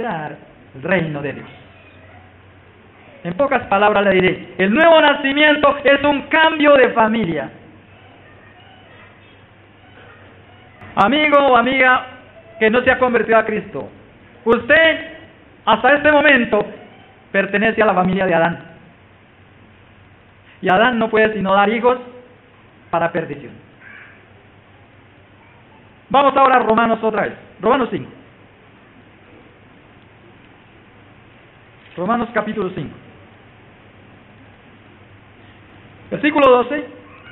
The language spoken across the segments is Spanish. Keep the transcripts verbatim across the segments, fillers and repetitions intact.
entrar al reino de Dios. En pocas palabras le diré, el nuevo nacimiento es un cambio de familia. Amigo o amiga que no se ha convertido a Cristo, usted hasta este momento pertenece a la familia de Adán. Y Adán no puede sino dar hijos para perdición. Vamos ahora a Romanos otra vez. Romanos cinco. Romanos capítulo cinco. Versículo doce.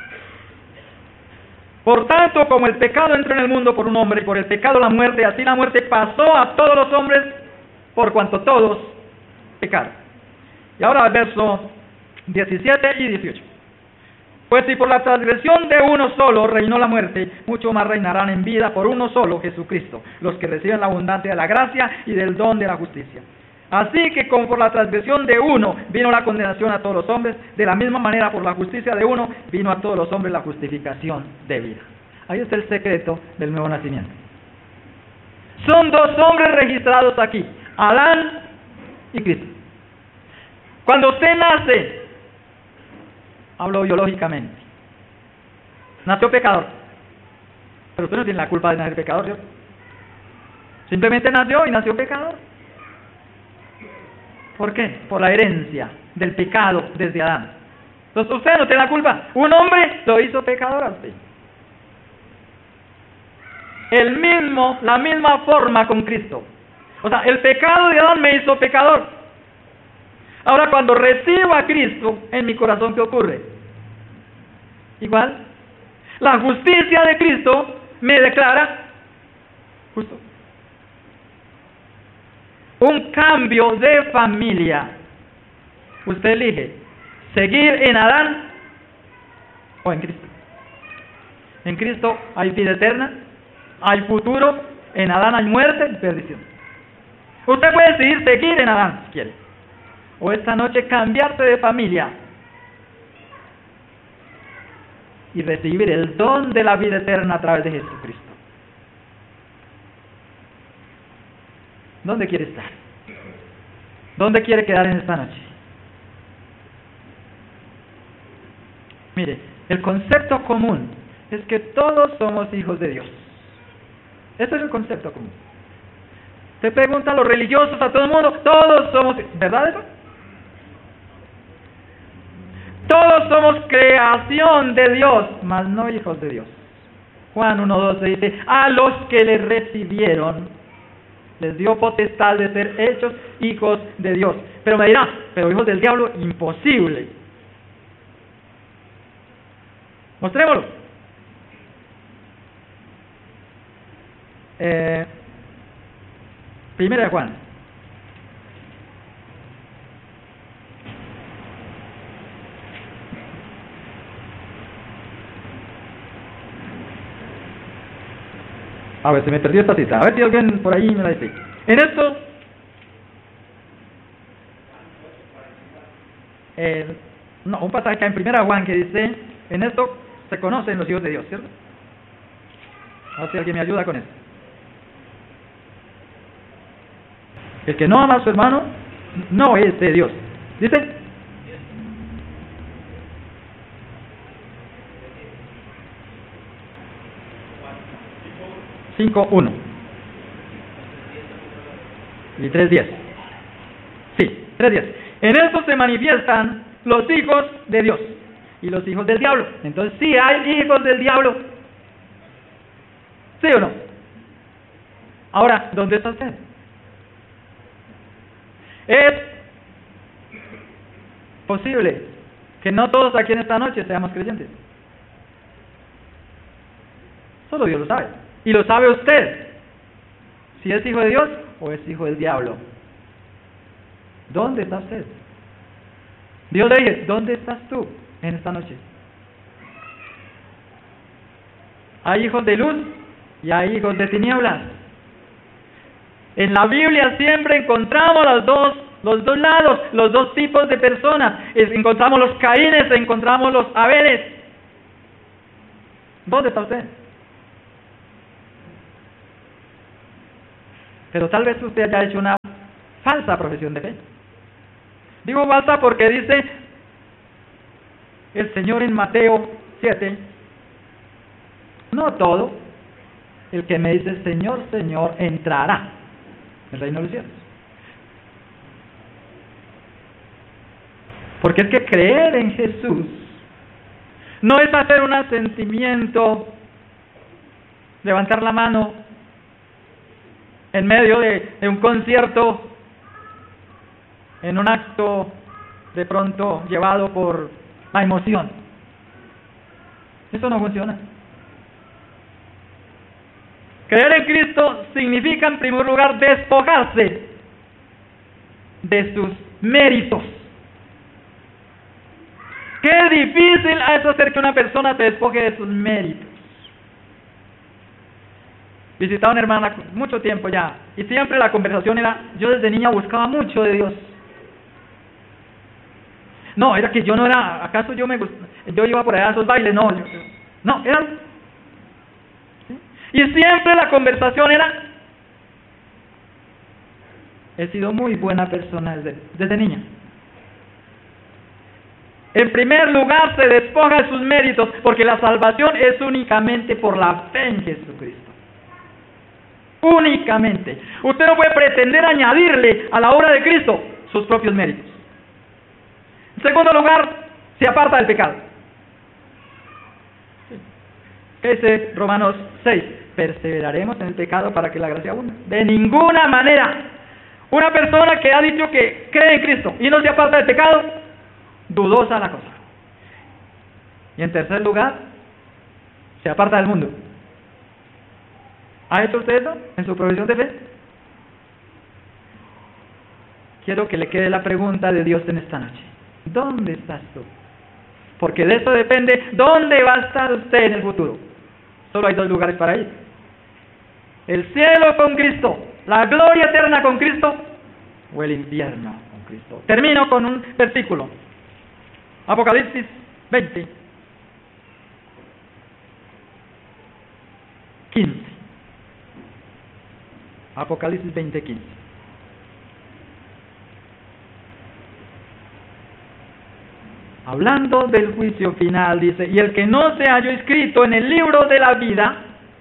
Por tanto, como el pecado entró en el mundo por un hombre, y por el pecado la muerte, así la muerte pasó a todos los hombres, por cuanto todos pecaron. Y ahora el verso diecisiete y dieciocho. Pues si por la transgresión de uno solo reinó la muerte, mucho más reinarán en vida por uno solo, Jesucristo, los que reciben la abundancia de la gracia y del don de la justicia. Así que como por la transgresión de uno vino la condenación a todos los hombres, de la misma manera por la justicia de uno vino a todos los hombres la justificación de vida. Ahí está el secreto del nuevo nacimiento. Son dos hombres registrados aquí, Adán y Cristo. Cuando usted nace, hablo biológicamente, nació pecador, pero usted no tiene la culpa de nacer pecador, ¿cierto? Simplemente nació y nació pecador. ¿Por qué? Por la herencia del pecado desde Adán. Entonces usted no tiene la culpa. Un hombre lo hizo pecador a usted. El mismo, la misma forma con Cristo. O sea, el pecado de Adán me hizo pecador. Ahora cuando recibo a Cristo en mi corazón, ¿qué ocurre? Igual. La justicia de Cristo me declara justo. Un cambio de familia. Usted elige seguir en Adán o en Cristo. En Cristo hay vida eterna, hay futuro, en Adán hay muerte y perdición. Usted puede decidir seguir en Adán si quiere, o esta noche cambiarse de familia y recibir el don de la vida eterna a través de Jesucristo. ¿Dónde quiere estar? ¿Dónde quiere quedar en esta noche? Mire, el concepto común es que todos somos hijos de Dios. Ese es el concepto común. Se pregunta a los religiosos, a todo el mundo, todos somos, ¿verdad eso? Todos somos creación de Dios, mas no hijos de Dios. Juan uno doce dice, a los que le recibieron, les dio potestad de ser hechos hijos de Dios. Pero me dirá, pero hijos del diablo, imposible. Mostrémoslo. Eh, primera de Juan. A ver, se me perdió esta cita. A ver si alguien por ahí me la dice. En esto, eh, no, un pasaje en primera Juan que dice, en esto se conocen los hijos de Dios, ¿cierto? A ver si alguien me ayuda con eso. El que no ama a su hermano, no es de Dios. ¿Dice? cinco uno y tres diez. Sí, tres diez. En esto se manifiestan los hijos de Dios y los hijos del diablo. Entonces, ¿sí hay hijos del diablo? ¿Sí o no? Ahora, ¿dónde está usted? Es posible que no todos aquí en esta noche seamos creyentes. Solo Dios lo sabe. Y lo sabe usted, si es hijo de Dios o es hijo del diablo. ¿Dónde está usted? Dios le dice, ¿dónde estás tú en esta noche? Hay hijos de luz y hay hijos de tinieblas. En la Biblia siempre encontramos los dos, los dos lados, los dos tipos de personas. Encontramos los Caínes, encontramos los Abeles. ¿Dónde está usted? Pero tal vez usted haya hecho una falsa profesión de fe. Digo falsa porque dice el Señor en Mateo siete, no todo el que me dice Señor, Señor, entrará en el reino de los cielos. Porque es que creer en Jesús no es hacer un asentimiento, levantar la mano en medio de, de un concierto, en un acto de pronto llevado por la emoción. Eso no funciona. Creer en Cristo significa, en primer lugar, despojarse de sus méritos. Qué difícil es hacer que una persona se despoje de sus méritos. Visitaba a una hermana mucho tiempo ya, y siempre la conversación era, yo desde niña buscaba mucho de Dios. No, era que yo no era, ¿acaso yo me gust... yo iba por allá a esos bailes? No, yo, no, era... ¿sí? Y siempre la conversación era, he sido muy buena persona desde, desde niña. En primer lugar, se despoja de sus méritos, porque la salvación es únicamente por la fe en Jesucristo. Únicamente. Usted no puede pretender añadirle a la obra de Cristo sus propios méritos. En segundo lugar, se aparta del pecado. ¿Qué dice Romanos seis? Perseveraremos en el pecado para que la gracia abunde. De ninguna manera. Una persona que ha dicho que cree en Cristo y no se aparta del pecado, dudosa la cosa. Y en tercer lugar, se aparta del mundo. ¿Ha hecho usted eso en su profesión de fe? Quiero que le quede la pregunta de Dios en esta noche. ¿Dónde estás tú? Porque de eso depende dónde va a estar usted en el futuro. Solo hay dos lugares para ir: el cielo con Cristo, la gloria eterna con Cristo, o el infierno con Cristo. Termino con un versículo. Apocalipsis veinte, quince. Apocalipsis veinte, quince. Hablando del juicio final, dice, y el que no se halló inscrito en el libro de la vida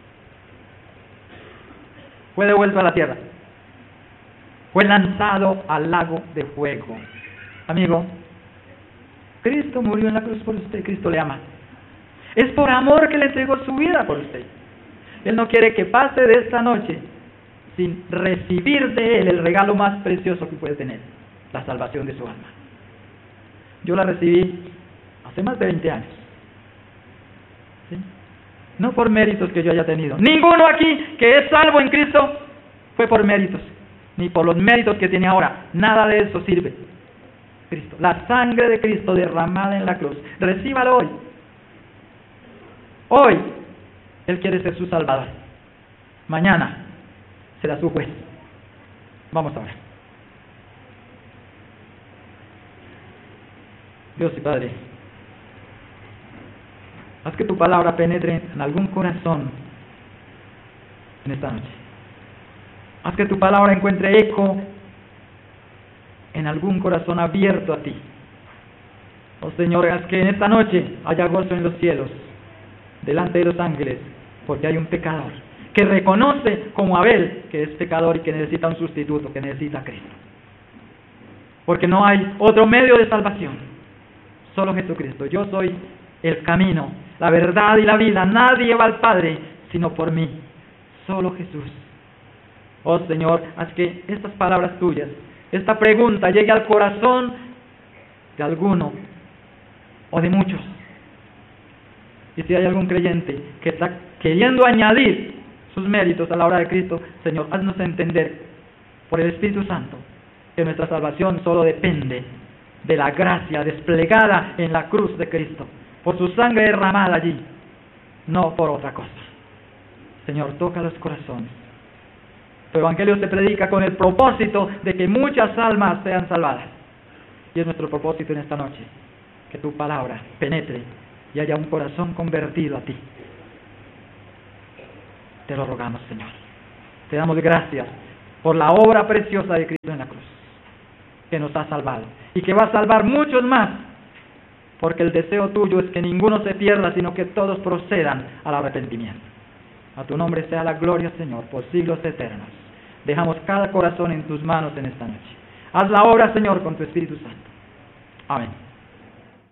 fue devuelto a la tierra, fue lanzado al lago de fuego. Amigo, Cristo murió en la cruz por usted. Cristo le ama. Es por amor que le entregó su vida por usted. Él no quiere que pase de esta noche sin recibir de Él el regalo más precioso que puede tener, la salvación de su alma. Yo la recibí hace más de veinte años. ¿Sí? No por méritos que yo haya tenido. Ninguno aquí que es salvo en Cristo fue por méritos, ni por los méritos que tiene ahora. Nada de eso sirve. Cristo, la sangre de Cristo derramada en la cruz. Recíbalo hoy. Hoy Él quiere ser su Salvador. Mañana será su juez. Vamos a ver. Dios y Padre, haz que tu palabra penetre en algún corazón en esta noche. Haz que tu palabra encuentre eco en algún corazón abierto a ti. Oh Señor, haz que en esta noche haya gozo en los cielos, delante de los ángeles, porque hay un pecador que reconoce como Abel que es pecador y que necesita un sustituto, que necesita a Cristo. Porque no hay otro medio de salvación, solo Jesucristo. Yo soy el camino, la verdad y la vida. Nadie va al Padre sino por mí, solo Jesús. Oh Señor, haz que estas palabras tuyas, esta pregunta llegue al corazón de alguno o de muchos. Y si hay algún creyente que está queriendo añadir sus méritos a la obra de Cristo, Señor, haznos entender por el Espíritu Santo que nuestra salvación solo depende de la gracia desplegada en la cruz de Cristo, por su sangre derramada allí, no por otra cosa. Señor, toca los corazones. Tu evangelio se predica con el propósito de que muchas almas sean salvadas. Y es nuestro propósito en esta noche, que tu palabra penetre y haya un corazón convertido a ti. Te lo rogamos, Señor. Te damos gracias por la obra preciosa de Cristo en la cruz, que nos ha salvado y que va a salvar muchos más, porque el deseo tuyo es que ninguno se pierda, sino que todos procedan al arrepentimiento. A tu nombre sea la gloria, Señor, por siglos eternos. Dejamos cada corazón en tus manos en esta noche. Haz la obra, Señor, con tu Espíritu Santo. Amén.